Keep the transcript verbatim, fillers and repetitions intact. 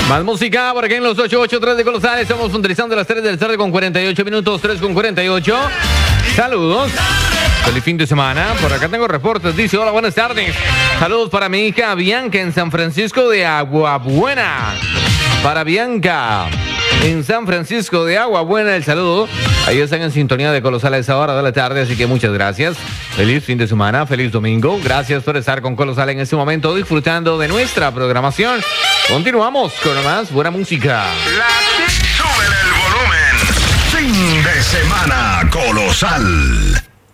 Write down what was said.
Más música por aquí en los ochocientos ochenta y tres de Colosal. Estamos utilizando las tres de la tarde con cuarenta y ocho minutos, tres con cuarenta y ocho. Saludos. Feliz fin de semana. Por acá tengo reportes. Dice, hola, buenas tardes. Saludos para mi hija Bianca en San Francisco de Agua Buena. Para Bianca en San Francisco de Agua Buena, el saludo. Ahí están en sintonía de Colosal a esa hora de la tarde, así que muchas gracias. Feliz fin de semana, feliz domingo. Gracias por estar con Colosal en este momento, disfrutando de nuestra programación. Continuamos con más buena música. La... Sube el volumen. Fin de semana Colosal.